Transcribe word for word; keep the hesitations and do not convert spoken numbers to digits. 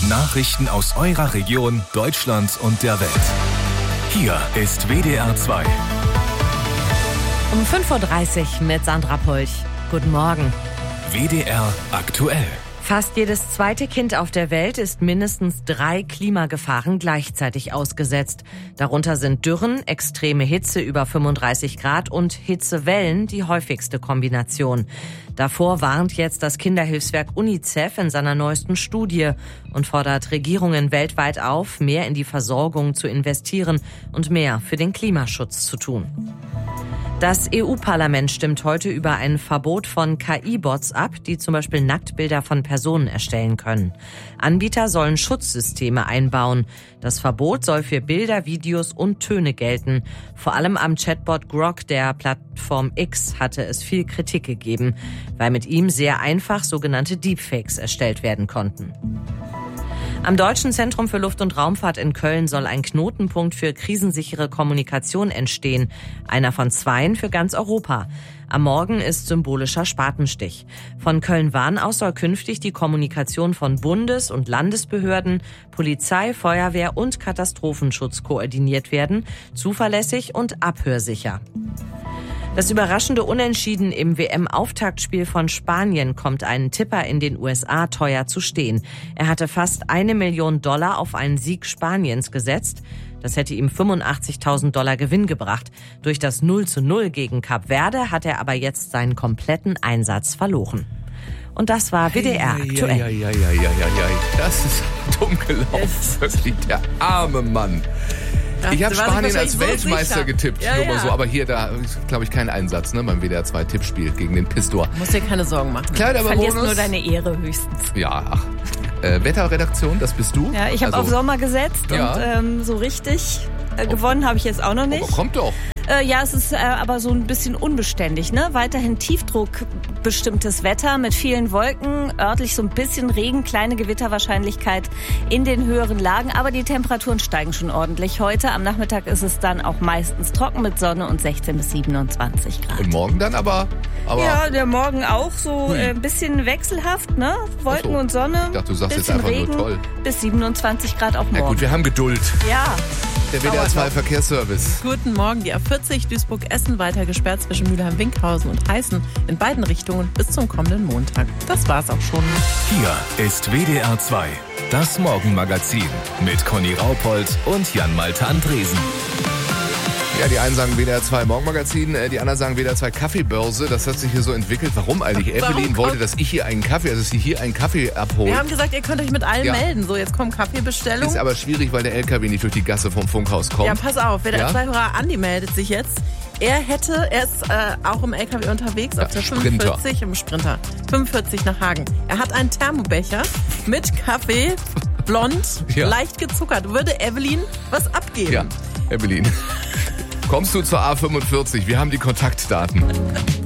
Nachrichten aus eurer Region, Deutschland und der Welt. Hier ist W D R zwei. Um fünf Uhr dreißig mit Sandra Pulch. Guten Morgen. W D R aktuell. Fast jedes zweite Kind auf der Welt ist mindestens drei Klimagefahren gleichzeitig ausgesetzt. Darunter sind Dürren, extreme Hitze über fünfunddreißig Grad und Hitzewellen die häufigste Kombination. Davor warnt jetzt das Kinderhilfswerk UNICEF in seiner neuesten Studie und fordert Regierungen weltweit auf, mehr in die Versorgung zu investieren und mehr für den Klimaschutz zu tun. Das E U-Parlament stimmt heute über ein Verbot von K I-Bots ab, die zum Beispiel Nacktbilder von Personen erstellen können. Anbieter sollen Schutzsysteme einbauen. Das Verbot soll für Bilder, Videos und Töne gelten. Vor allem am Chatbot Grok der Plattform X hatte es viel Kritik gegeben, weil mit ihm sehr einfach sogenannte Deepfakes erstellt werden konnten. Am Deutschen Zentrum für Luft- und Raumfahrt in Köln soll ein Knotenpunkt für krisensichere Kommunikation entstehen. Einer von zweien für ganz Europa. Am Morgen ist symbolischer Spatenstich. Von Köln-Wahn aus soll künftig die Kommunikation von Bundes- und Landesbehörden, Polizei, Feuerwehr und Katastrophenschutz koordiniert werden, zuverlässig und abhörsicher. Das überraschende Unentschieden im W M-Auftaktspiel von Spanien kommt einen Tipper in den U S A teuer zu stehen. Er hatte fast eine Million Dollar auf einen Sieg Spaniens gesetzt. Das hätte ihm fünfundachtzigtausend Dollar Gewinn gebracht. Durch das null zu null gegen Kap Verde hat er aber jetzt seinen kompletten Einsatz verloren. Und das war W D R aktuell. Ja, ja, ja, ja, ja, ja. Das ist dumm gelaufen. Wirklich, der arme Mann. Ja, ich habe Spanien als so Weltmeister sicher. getippt, ja, nur ja. mal so. Aber hier, da glaube ich, kein Einsatz, ne, beim W D R zwei Tippspiel gegen den Pistor. Musst dir keine Sorgen machen. Kleider Du verlierst Bonus. nur deine Ehre höchstens. Ja, ach. Äh, Wetterredaktion, das bist du? Ja, ich habe Also- auf Sommer gesetzt Ja. und ähm, so richtig äh, gewonnen habe ich jetzt auch noch nicht. Aber kommt doch. Äh, ja, es ist äh, aber so ein bisschen unbeständig, ne? Weiterhin tiefdruckbestimmtes Wetter mit vielen Wolken, örtlich so ein bisschen Regen, kleine Gewitterwahrscheinlichkeit in den höheren Lagen, aber die Temperaturen steigen schon ordentlich heute. Am Nachmittag ist es dann auch meistens trocken mit Sonne und sechzehn bis siebenundzwanzig Grad. Und morgen dann aber... aber Ja, der Morgen auch so Hui. äh, ein bisschen wechselhaft, ne? Wolken Ach so. und Sonne. Ich dachte, du sagst jetzt bisschen einfach nur Regen, toll. bis siebenundzwanzig Grad auch Na morgen. gut, wir haben Geduld. Ja. Der W D R zwei Verkehrsservice. Guten Morgen, die A vierzig Duisburg-Essen weiter gesperrt zwischen Mülheim-Winkhausen und Heißen in beiden Richtungen bis zum kommenden Montag. Das war's auch schon. Hier ist W D R zwei, das Morgenmagazin mit Conny Raupold und Jan-Malte Andresen. Ja, die einen sagen W D R zwei Morgenmagazin, äh, die anderen sagen W D R zwei Kaffeebörse. Das hat sich hier so entwickelt. Warum eigentlich? Warum Evelyn kommt- wollte, dass ich hier einen Kaffee, also dass sie hier einen Kaffee abholt. Wir haben gesagt, ihr könnt euch mit allen Ja. melden. So, jetzt kommen Kaffeebestellungen. Ist aber schwierig, weil der L K W nicht durch die Gasse vom Funkhaus kommt. Ja, pass auf, W D R Ja? zwei-Hörer Andi meldet sich jetzt. Er hätte, er ist äh, auch im L K W unterwegs, Ja, auf der Sprinter. fünfundvierzig, im Sprinter, fünfundvierzig nach Hagen. Er hat einen Thermobecher mit Kaffee, blond, Ja. leicht gezuckert. Würde Evelyn was abgeben? Ja, Evelyn. Kommst du zur A fünfundvierzig? Wir haben die Kontaktdaten.